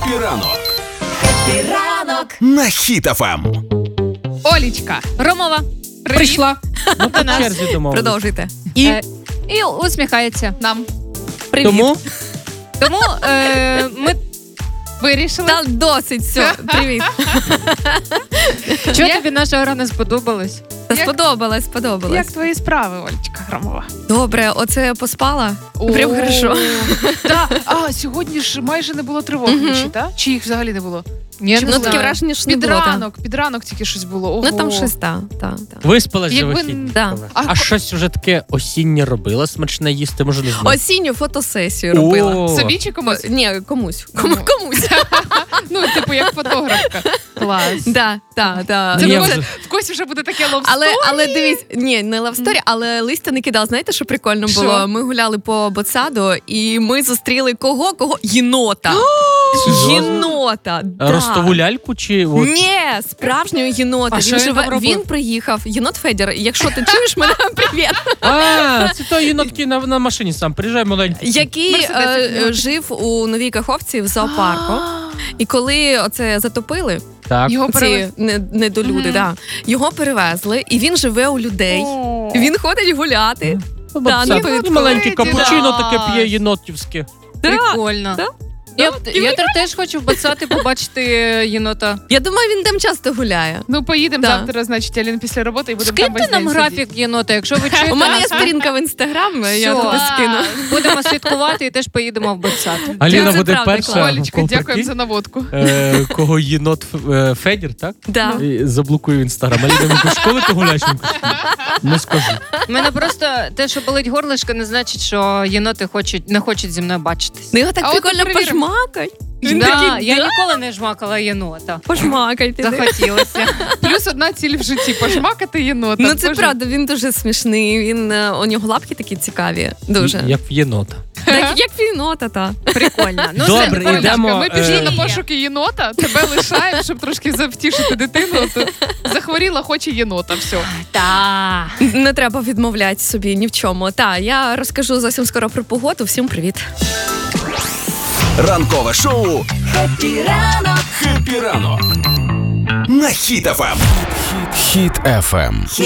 ранок. Хеппі ранок на Хіт ФМ. Олічка Ромова прийшла до до нас. черзі домовились. Продовжуйте. І І усміхається нам. Привіт. тому ми Вирішили. Та досить, все. Привіт. що тобі наша гра не сподобалась? Та Як- сподобалась. Як твої справи, Олечка Громова? Добре, оце поспала. Прям хорошо. Сьогодні ж майже не було тривог вночі, так? Чи їх взагалі не було? Я Чи не Ну, було? таке знаю. враження, що не було. та. Під ранок тільки щось було. Ого. Ну, там щось, та. Виспалась же Якби- вихідні. Да. А А щось уже таке осіннє робила, смачне їсти, може не знаю. Осінню фотосесію робила. О, Собі чи комусь? Ні, комусь. Кому? Комусь. Ну, типу, як фотографка. Клас. Да. Це Ні, в вже- в когось вже буде таке ловсторі. Але дивись, ні, не лавсторі, але листя не кидав. Знаєте, що прикольно Що? було? Ми гуляли по Ботсаду, і ми зустріли кого? Єнота. Серйозно? Єнота. Да. Ростову ляльку чи от... Ні, справжнього єнота. А що він там робив? Він приїхав. Єнот Федір. Якщо ти чуєш мене, привіт. А, це той єнотки на машині сам приїжджає маленький. Який Мерседес. жив у Новій Каховці в зоопарку. І коли оце затопили, Так. Його ці перевез- недолюди, да, його перевезли, і він живе у людей. О. Він ходить гуляти. Ну, Да, це напитку. маленький капучино Да. таке п'є єнотівське. Прикольно. Да. Я теж хочу в Ботсаді побачити єнота. Я думаю, він там часто гуляє. Ну, поїдемо Да. завтра, значить, Алін після роботи і будемо там Скиньте весь нам день графік сидіти. єнота, якщо ви чуєте У мене є нас. сторінка в інстаграм, я Всьо. тобі скину. Будемо слідкувати і теж поїдемо в Ботсад. Аліна Це буде правда, перша. Олечка, кого дякуємо прикинь, за наводку. Кого єнот Федір, так? Да. І заблокую в інстаграм. Аліна, ви школи ти гуляєш? Не скажу. У мене просто те, що болить горлишко, не значить, що єноти не хочуть зі мною бачитись. Ну його так А от прикольно перевіримо. пожмакать. Да, я ніколи не жмакала єнота. Пожмакайте. Захотілося. Плюс одна ціль в житті – пожмакати єнота. Ну це Боже. правда, він дуже смішний. Він у нього лапки такі цікаві. Дуже. Як в єнота. Так, як фінота, та. Прикольно. Ну, Добре, все, Олечка, йдемо, ми пішли е, на пошуки єнота, тебе лишаємо, щоб трошки завтішити дитину. То захворіла, хоче єнота, все. Та. Не треба відмовляти собі ні в чому. Та, я розкажу зовсім скоро про погоду. Всім привіт. Ранкове шоу «Хеппі ранок» на Хіт ФМ. Хіт ФМ.